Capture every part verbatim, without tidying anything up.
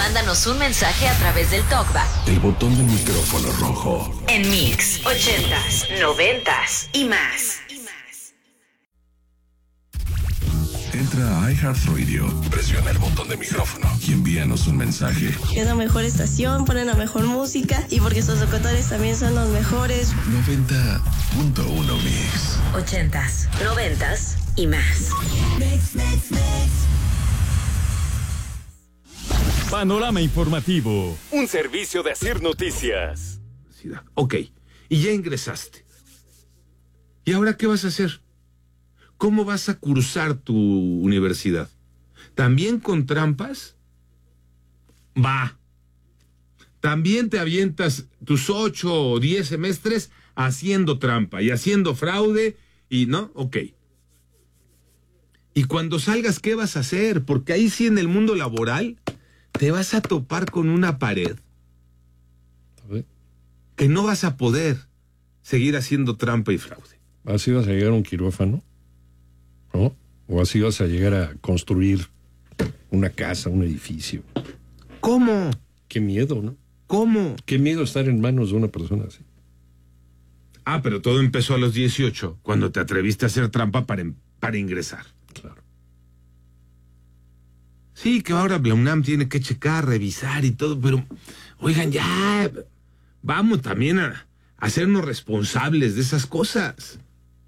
Mándanos un mensaje a través del TalkBack. El botón del micrófono rojo. En Mix, ochentas, noventas y más. Entra a iHeartRadio, presiona el botón de micrófono y envíanos un mensaje. Es la mejor estación, ponen la mejor música y porque sus locutores también son los mejores. noventa punto uno Mix. Ochentas, noventas y más. Mix, mix, mix. Panorama informativo, un servicio de Asir Noticias. Ok, y ya ingresaste. ¿Y ahora qué vas a hacer? ¿Cómo vas a cursar tu universidad? ¿También con trampas? Va. ¿También te avientas tus ocho o diez semestres haciendo trampa y haciendo fraude? Y no, ok. Y cuando salgas, ¿qué vas a hacer? Porque ahí sí en el mundo laboral te vas a topar con una pared que no vas a poder seguir haciendo trampa y fraude. ¿Así vas a llegar a un quirófano? ¿No? ¿O así vas a llegar a construir una casa, un edificio? ¿Cómo? Qué miedo, ¿no? ¿Cómo? Qué miedo estar en manos de una persona así. Ah, pero todo empezó a los dieciocho, cuando te atreviste a hacer trampa para, para ingresar. Claro. Sí, que ahora la UNAM tiene que checar, revisar y todo, pero, oigan, ya, vamos también a, a hacernos responsables de esas cosas.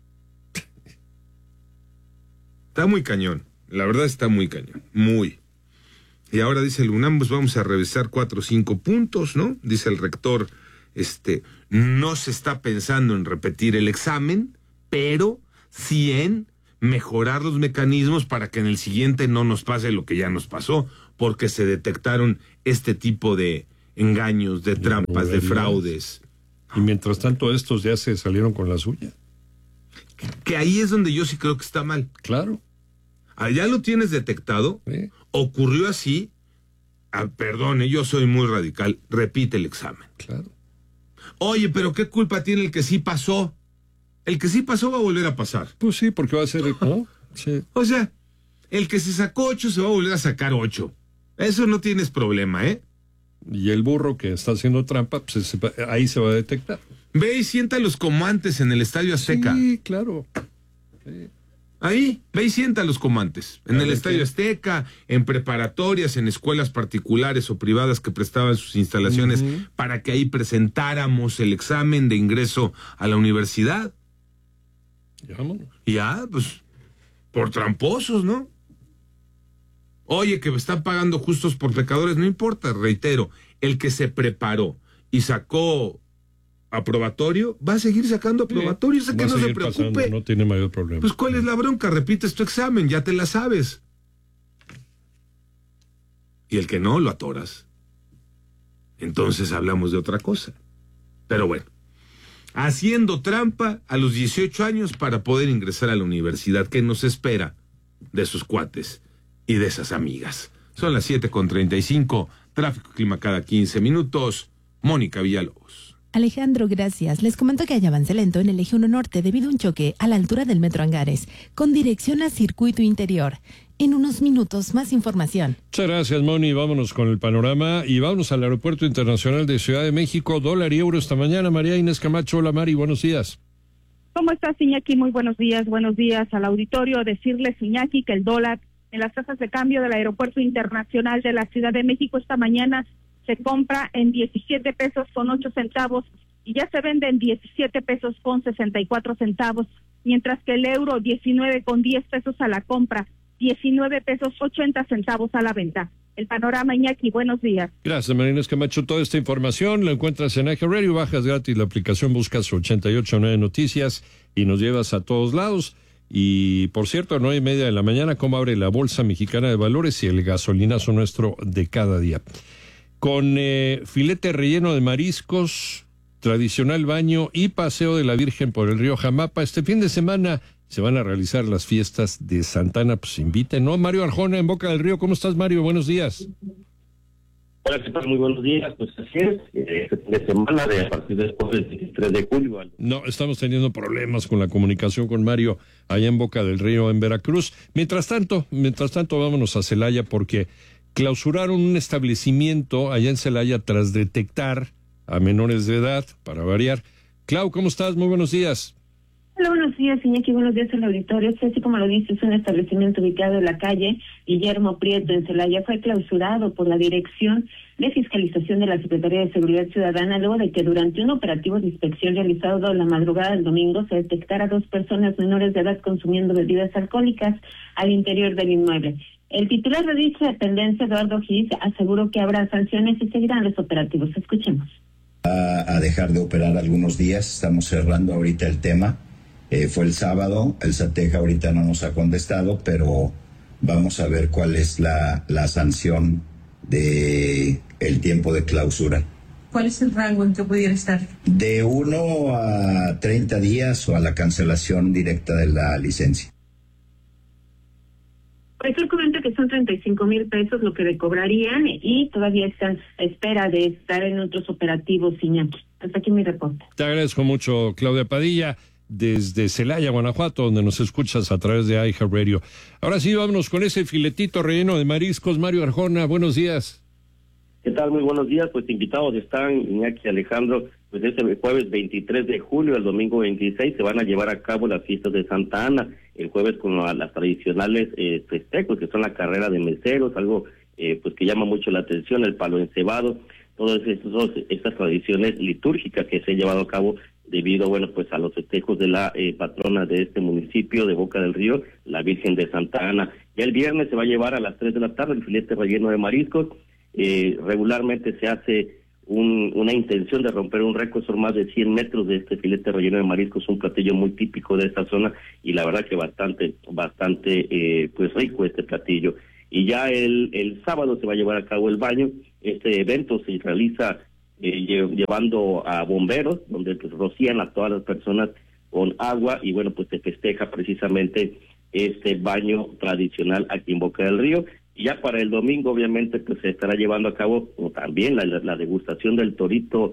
Está muy cañón, la verdad está muy cañón, muy. Y ahora dice el UNAM, pues vamos a revisar cuatro o cinco puntos, ¿no? Dice el rector, este, no se está pensando en repetir el examen, pero sí en mejorar los mecanismos para que en el siguiente no nos pase lo que ya nos pasó, porque se detectaron este tipo de engaños, de trampas, de fraudes. Y mientras tanto estos ya se salieron con la suya. Que ahí es donde yo sí creo que está mal. Claro. Allá lo tienes detectado, sí. Ocurrió así, ah, perdone, yo soy muy radical, repite el examen. Claro. Oye, pero ¿qué culpa tiene el que sí pasó? El que sí pasó va a volver a pasar. Pues sí, porque va a ser... ¿no? Sí. O sea, el que se sacó ocho se va a volver a sacar ocho. Eso no tienes problema, ¿eh? Y el burro que está haciendo trampa, pues ahí se va a detectar. Ve y siéntalos como antes en el Estadio Azteca. Sí, claro. Sí. Ahí, ve y siéntalos como antes. En el Estadio Azteca, en preparatorias, en escuelas particulares o privadas que prestaban sus instalaciones uh-huh. para que ahí presentáramos el examen de ingreso a la universidad. Ya, vámonos. Ya, pues, por tramposos, ¿no? Oye, que me están pagando justos por pecadores, no importa, reitero, el que se preparó y sacó aprobatorio, va a seguir sacando aprobatorio, sí, o sea, que no se preocupe. Pasando, no tiene mayor problema. Pues, ¿cuál es la bronca? Repites tu examen, ya te la sabes. Y el que no, lo atoras. Entonces hablamos de otra cosa. Pero bueno, haciendo trampa a los dieciocho años para poder ingresar a la universidad, ¿qué nos espera de sus cuates y de esas amigas? Son las siete con treinta y cinco, tráfico clima cada quince minutos. Mónica Villalobos. Alejandro, gracias. Les comento que hay avance lento en el eje uno norte debido a un choque a la altura del Metro Angares, con dirección a circuito interior. En unos minutos, más información. Muchas gracias, Moni. Vámonos con el panorama y vámonos al Aeropuerto Internacional de Ciudad de México. Dólar y euro esta mañana. María Inés Camacho. Hola, Mari. Buenos días. ¿Cómo estás, Iñaki? Muy buenos días. Buenos días al auditorio. Decirles, Iñaki, que el dólar en las tasas de cambio del Aeropuerto Internacional de la Ciudad de México esta mañana se compra en diecisiete pesos con ocho centavos y ya se vende en diecisiete pesos con sesenta y cuatro centavos, mientras que el euro diecinueve con diez pesos a la compra, diecinueve pesos ochenta centavos a la venta. El panorama, Iñaki, buenos días. Gracias, Marines Camacho. Toda esta información la encuentras en iHeartRadio, bajas gratis la aplicación, buscas ochenta y ocho punto nueve Noticias y nos llevas a todos lados. Y, por cierto, a nueve y media de la mañana, cómo abre la Bolsa Mexicana de Valores y el gasolinazo nuestro de cada día. Con eh, filete relleno de mariscos, tradicional baño y paseo de la Virgen por el río Jamapa. Este fin de semana se van a realizar las fiestas de Santana, pues inviten, ¿no? Mario Arjona en Boca del Río. ¿Cómo estás, Mario? Buenos días. Hola, ¿qué tal? Muy buenos días. Pues así es, eh, este fin de semana de a partir después del veintitrés de julio. No, estamos teniendo problemas con la comunicación con Mario allá en Boca del Río, en Veracruz. Mientras tanto, mientras tanto, vámonos a Celaya porque clausuraron un establecimiento allá en Celaya tras detectar a menores de edad, para variar. Clau, ¿cómo estás? Muy buenos días. Hola, buenos días, Iñaki, buenos días al auditorio. Así como lo dice, es un establecimiento ubicado en la calle Guillermo Prieto, en Celaya. Fue clausurado por la Dirección de Fiscalización de la Secretaría de Seguridad Ciudadana, luego de que durante un operativo de inspección realizado la madrugada del domingo se detectara dos personas menores de edad consumiendo bebidas alcohólicas al interior del inmueble. El titular de dicha dependencia, Eduardo Gis, aseguró que habrá sanciones y seguirán los operativos. Escuchemos. A, a dejar de operar algunos días, estamos cerrando ahorita el tema. Eh, fue el sábado, el SATEC ahorita no nos ha contestado, pero vamos a ver cuál es la, la sanción de el tiempo de clausura. ¿Cuál es el rango en que pudiera estar? De uno a treinta días o a la cancelación directa de la licencia. Pues él comenta que son treinta y cinco mil pesos lo que le cobrarían y todavía están a espera de estar en otros operativos, Iñaki. Hasta aquí mi reporte. Te agradezco mucho, Claudia Padilla, desde Celaya, Guanajuato, donde nos escuchas a través de iHeartRadio. Ahora sí, vámonos con ese filetito relleno de mariscos. Mario Arjona, buenos días. ¿Qué tal? Muy buenos días. Pues invitados están Iñaki, Alejandro. Pues este jueves veintitrés de julio, el domingo veintiséis, se van a llevar a cabo las fiestas de Santa Ana. El jueves con las tradicionales eh, festejos, que son la carrera de meseros, algo eh, pues que llama mucho la atención, el palo encebado, todas estos, estas tradiciones litúrgicas que se han llevado a cabo debido, bueno, pues a los festejos de la eh, patrona de este municipio de Boca del Río, la Virgen de Santa Ana. Ya el viernes se va a llevar a las tres de la tarde el filete relleno de mariscos. Eh, regularmente se hace un, una intención de romper un récord, son más de cien metros de este filete relleno de mariscos, un platillo muy típico de esta zona y la verdad que bastante, bastante eh, pues rico este platillo. Y ya el, el sábado se va a llevar a cabo el baño. Este evento se realiza eh, llevando a bomberos, donde pues rocían a todas las personas con agua y bueno, pues se festeja precisamente este baño tradicional aquí en Boca del Río. Y ya para el domingo, obviamente, pues se estará llevando a cabo o también la, la degustación del torito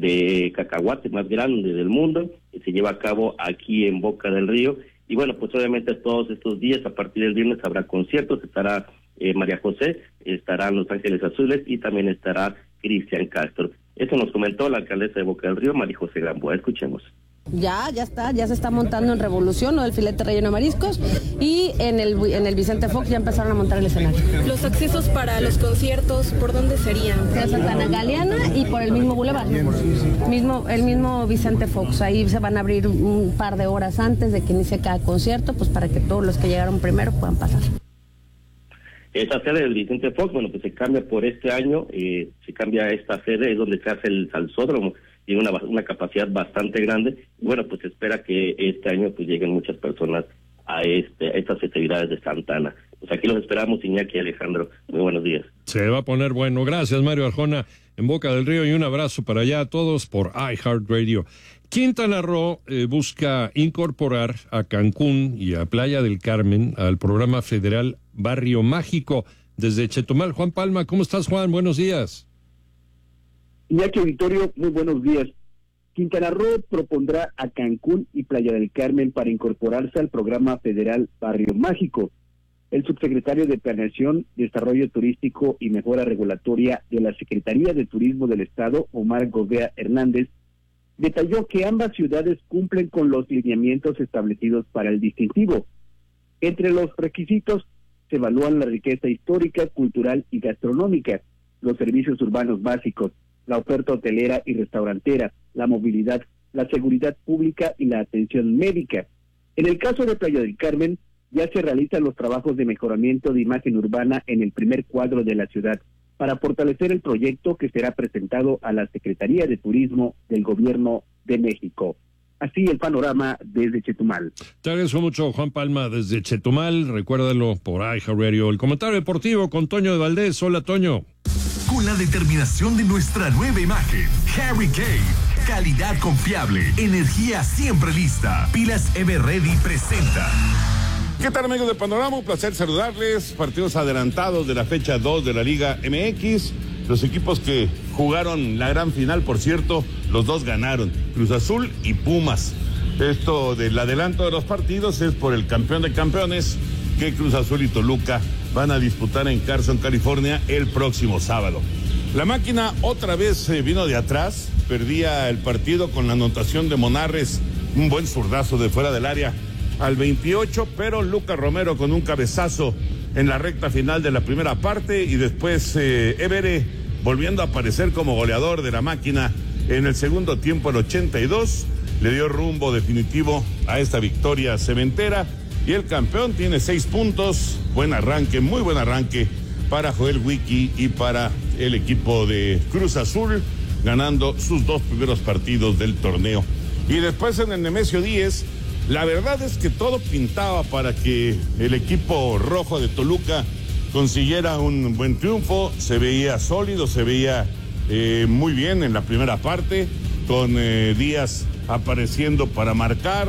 de cacahuate más grande del mundo, que se lleva a cabo aquí en Boca del Río. Y bueno, pues obviamente todos estos días, a partir del viernes, habrá conciertos, estará eh, María José, estarán Los Ángeles Azules y también estará Cristian Castro. Eso nos comentó la alcaldesa de Boca del Río, María José Gamboa. Escuchemos. Ya, ya está, ya se está montando en Revolución, ¿no? El filete relleno de mariscos, y en el en el Vicente Fox ya empezaron a montar el escenario. Los accesos para los conciertos, ¿por dónde serían? De Santana Galeana y por el mismo Boulevard, mismo el mismo Vicente Fox. Ahí se van a abrir un par de horas antes de que inicie cada concierto, pues para que todos los que llegaron primero puedan pasar. Esta sede del Vicente Fox, bueno, pues se cambia por este año, eh, se cambia a esta sede, es donde se hace el salsódromo, tiene una, una capacidad bastante grande, y bueno, pues se espera que este año pues lleguen muchas personas a, este, a estas festividades de Santa Ana. Pues aquí los esperamos, Iñaki y Alejandro. Muy buenos días. Se va a poner bueno. Gracias, Mario Arjona, en Boca del Río, y un abrazo para allá a todos por iHeartRadio. Quintana Roo eh, busca incorporar a Cancún y a Playa del Carmen al programa federal Barrio Mágico. Desde Chetumal, Juan Palma. ¿Cómo estás, Juan? Buenos días. Iñaki Auditorio, muy buenos días. Quintana Roo propondrá a Cancún y Playa del Carmen para incorporarse al programa federal Barrio Mágico. El subsecretario de Planeación, Desarrollo Turístico y Mejora Regulatoria de la Secretaría de Turismo del Estado, Omar Gobea Hernández, detalló que ambas ciudades cumplen con los lineamientos establecidos para el distintivo. Entre los requisitos se evalúan la riqueza histórica, cultural y gastronómica, los servicios urbanos básicos, la oferta hotelera y restaurantera, la movilidad, la seguridad pública y la atención médica. En el caso de Playa del Carmen, ya se realizan los trabajos de mejoramiento de imagen urbana en el primer cuadro de la ciudad para fortalecer el proyecto que será presentado a la Secretaría de Turismo del Gobierno de México. Así el panorama desde Chetumal. Te agradezco mucho, Juan Palma, desde Chetumal. Recuérdalo por iHeartRadio. El comentario deportivo con Toño de Valdés. Hola, Toño. Con la determinación de nuestra nueva imagen, Harry Kane. Calidad confiable, energía siempre lista. Pilas Everready presenta. ¿Qué tal, amigos de Panorama? Un placer saludarles. Partidos adelantados de la fecha dos de la Liga M X. Los equipos que jugaron la gran final, por cierto, los dos ganaron, Cruz Azul y Pumas. Esto del adelanto de los partidos es por el campeón de campeones, que Cruz Azul y Toluca van a disputar en Carson, California, el próximo sábado. La máquina otra vez eh, vino de atrás, perdía el partido con la anotación de Monarres, un buen zurdazo de fuera del área al veintiocho, pero Lucas Romero con un cabezazo en la recta final de la primera parte y después eh, Évere volviendo a aparecer como goleador de la máquina en el segundo tiempo, el ochenta y dos, le dio rumbo definitivo a esta victoria cementera y el campeón tiene seis puntos, buen arranque, muy buen arranque para Joel Wiki y para el equipo de Cruz Azul, ganando sus dos primeros partidos del torneo. Y después en el Nemesio diez, la verdad es que todo pintaba para que el equipo rojo de Toluca consiguiera un buen triunfo, se veía sólido, se veía eh, muy bien en la primera parte, con eh, Díaz apareciendo para marcar,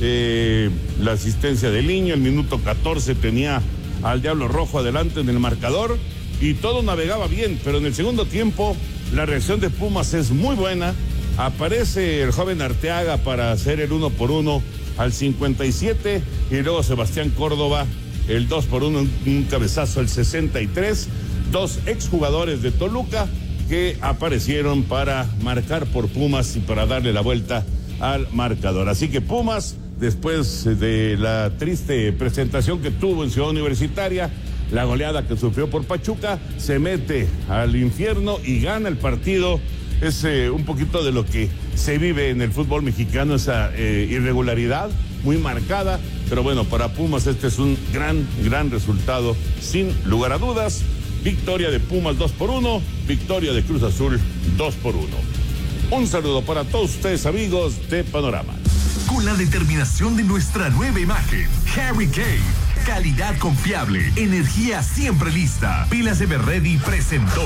eh, la asistencia de Liño, el minuto catorce tenía al Diablo Rojo adelante en el marcador y todo navegaba bien, pero en el segundo tiempo la reacción de Pumas es muy buena, aparece el joven Arteaga para hacer el uno por uno al cincuenta y siete y luego Sebastián Córdoba el dos por uno, un cabezazo al sesenta y tres, dos exjugadores de Toluca que aparecieron para marcar por Pumas y para darle la vuelta al marcador. Así que Pumas, después de la triste presentación que tuvo en Ciudad Universitaria, la goleada que sufrió por Pachuca, se mete al infierno y gana el partido. Es eh, un poquito de lo que se vive en el fútbol mexicano, esa eh, irregularidad muy marcada, pero bueno, para Pumas este es un gran, gran resultado, sin lugar a dudas. Victoria de Pumas dos por uno, victoria de Cruz Azul dos por uno. Un saludo para todos ustedes, amigos de Panorama. Con la determinación de nuestra nueva imagen, Harry Kane, calidad confiable, energía siempre lista. Pilas Everready presentó.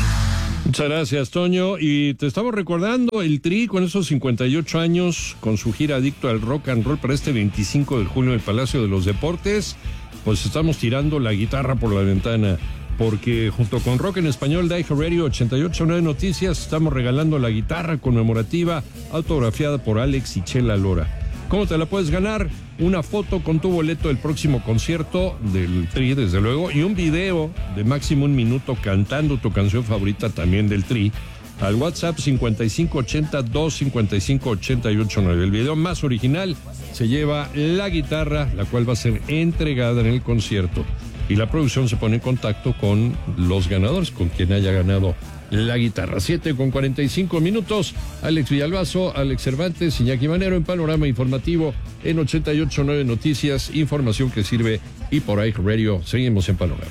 Muchas gracias, Toño. Y te estamos recordando el Tri con esos cincuenta y ocho años, con su gira Adicto al Rock and Roll para este veinticinco de julio en el Palacio de los Deportes. Pues estamos tirando la guitarra por la ventana, porque junto con Rock en Español de iHeartRadio ochenta y ocho punto nueve Noticias estamos regalando la guitarra conmemorativa autografiada por Alex y Chela Lora. ¿Cómo te la puedes ganar? Una foto con tu boleto del próximo concierto del Tri, desde luego, y un video de máximo un minuto cantando tu canción favorita también del Tri al WhatsApp cincuenta y cinco ochenta, dos cincuenta y cinco ochenta y ocho nueve. El video más original se lleva la guitarra, la cual va a ser entregada en el concierto. Y la producción se pone en contacto con los ganadores, con quien haya ganado la guitarra. siete con cuarenta y cinco minutos. Alex Villalbazo, Alex Cervantes, Iñaki Manero en Panorama Informativo en ochenta y ocho punto nueve Noticias. Información que sirve y por ahí Radio. Seguimos en Panorama.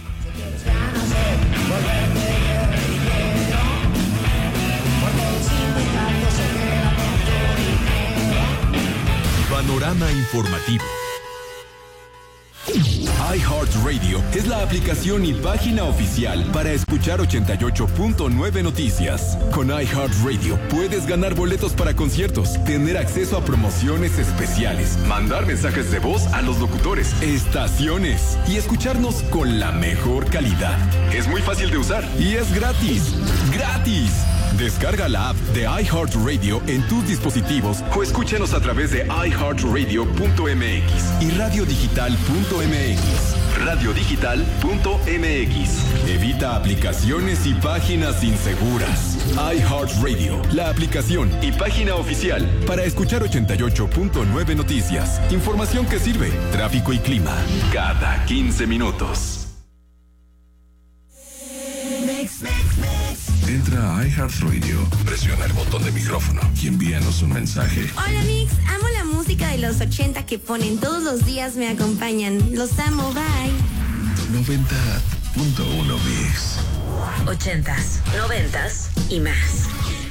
Panorama Informativo. iHeartRadio es la aplicación y página oficial para escuchar ochenta y ocho punto nueve Noticias. Con iHeartRadio puedes ganar boletos para conciertos, tener acceso a promociones especiales, mandar mensajes de voz a los locutores, estaciones y escucharnos con la mejor calidad. Es muy fácil de usar y es gratis. ¡Gratis! Descarga la app de iHeartRadio en tus dispositivos o escúchanos a través de i heart radio punto m x y radio digital punto m x. radio digital punto m x. Evita aplicaciones y páginas inseguras. iHeartRadio, la aplicación y página oficial para escuchar ochenta y ocho punto nueve Noticias. Información que sirve, tráfico y clima, cada quince minutos. Entra a iHeartRadio, presiona el botón de micrófono y envíanos un mensaje. Hola Mix, amo la música de los ochenta que ponen todos los días, me acompañan. Los amo, bye. noventa punto uno Mix. Ochentas, noventas y más.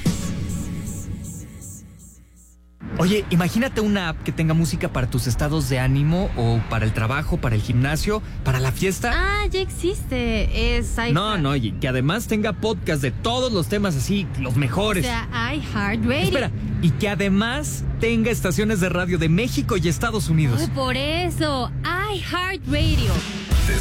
Oye, imagínate una app que tenga música para tus estados de ánimo o para el trabajo, para el gimnasio, para la fiesta. Ah, ya existe. Es iHeart. No, no, y que además tenga podcast de todos los temas así, los mejores. O sea, iHeartRadio. Espera, y que además tenga estaciones de radio de México y Estados Unidos. Oh, por eso, iHeartRadio.